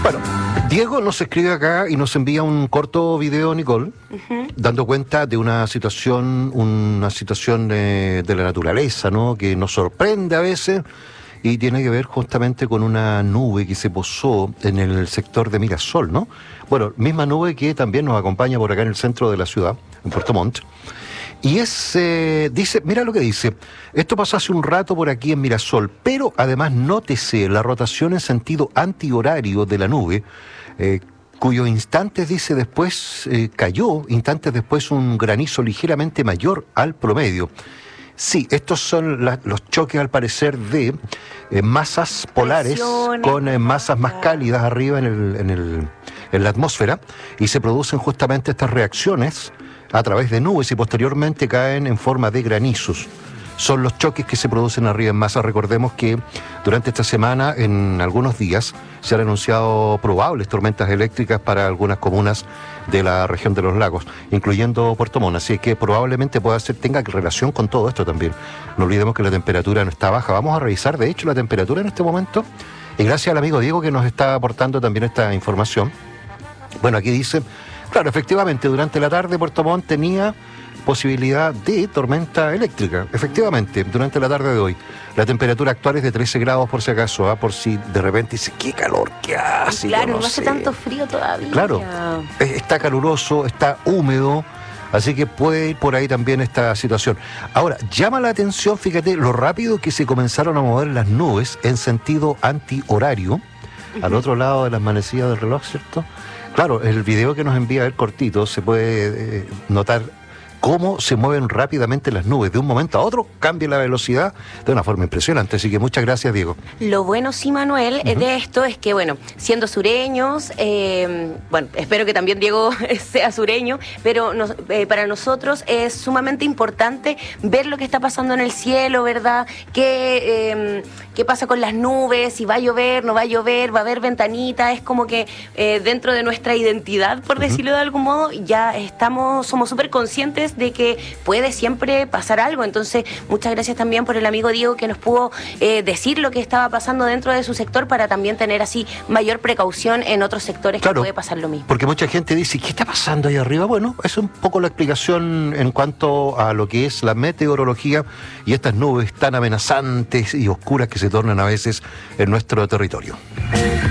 Bueno, Diego nos escribe acá y nos envía un corto video, Nicole, dando cuenta de una situación de la naturaleza, ¿no? Que nos sorprende a veces y tiene que ver justamente con una nube que se posó en el sector de Mirasol, ¿no? Bueno, misma nube que también nos acompaña por acá en el centro de la ciudad, en Puerto Montt. Y dice, mira lo que dice, esto pasó hace un rato por aquí en Mirasol, pero además nótese la rotación en sentido antihorario de la nube, cuyo instantes, dice después, cayó, instantes después un granizo ligeramente mayor al promedio. Sí, estos son los choques al parecer de masas polares con masas más cálidas arriba en la atmósfera, y se producen justamente estas reacciones a través de nubes y posteriormente caen en forma de granizos. Son los choques que se producen arriba en masa. Recordemos que durante esta semana, en algunos días, se han anunciado probables tormentas eléctricas para algunas comunas de la región de los lagos, incluyendo Puerto Montt. Así que probablemente tenga relación con todo esto también. No olvidemos que la temperatura no está baja. Vamos a revisar, de hecho, la temperatura en este momento. Y gracias al amigo Diego que nos está aportando también esta información. Bueno, aquí dice, claro, efectivamente, durante la tarde Puerto Montt tenía posibilidad de tormenta eléctrica, efectivamente, durante la tarde de hoy. La temperatura actual es de 13 grados, por si acaso, por si de repente dice, qué calor que hace. Claro, no hace tanto frío todavía. Claro, está caluroso, está húmedo, así que puede ir por ahí también esta situación. Ahora, llama la atención, fíjate, lo rápido que se comenzaron a mover las nubes en sentido antihorario, al otro lado de las manecillas del reloj, ¿cierto? Claro, el video que nos envía el cortito se puede notar cómo se mueven rápidamente las nubes. De un momento a otro cambia la velocidad de una forma impresionante. Así que muchas gracias, Diego. Lo bueno, sí, Manuel, de esto es que, bueno, siendo sureños, bueno, espero que también Diego sea sureño, pero para nosotros es sumamente importante ver lo que está pasando en el cielo, ¿verdad? ¿Qué pasa con las nubes? Si va a llover, no va a llover, va a haber ventanita. Es como que dentro de nuestra identidad, por decirlo de algún modo, ya somos súper conscientes de que puede siempre pasar algo. Entonces, muchas gracias también por el amigo Diego que nos pudo decir lo que estaba pasando dentro de su sector para también tener así mayor precaución en otros sectores. Claro, que puede pasar lo mismo. Porque mucha gente dice, ¿qué está pasando ahí arriba? Bueno, es un poco la explicación en cuanto a lo que es la meteorología y estas nubes tan amenazantes y oscuras que se tornan a veces en nuestro territorio.